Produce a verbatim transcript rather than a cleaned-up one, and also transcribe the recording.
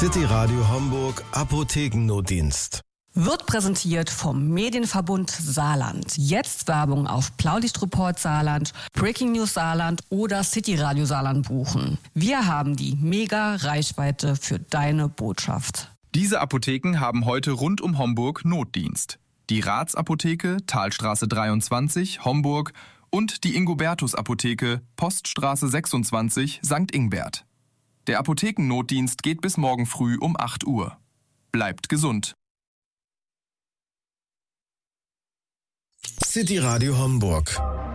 City Radio Homburg Apothekennotdienst. Wird präsentiert vom Medienverbund Saarland. Jetzt Werbung auf Blaulichtreport Saarland, Breaking News Saarland oder City Radio Saarland buchen. Wir haben die Mega-Reichweite für deine Botschaft. Diese Apotheken haben heute rund um Homburg Notdienst. Die Ratsapotheke, Talstraße dreiundzwanzig, Homburg und die Ingobertus-Apotheke, Poststraße sechsundzwanzig, Sankt Ingbert. Der Apothekennotdienst geht bis morgen früh um acht Uhr. Bleibt gesund. City Radio Homburg.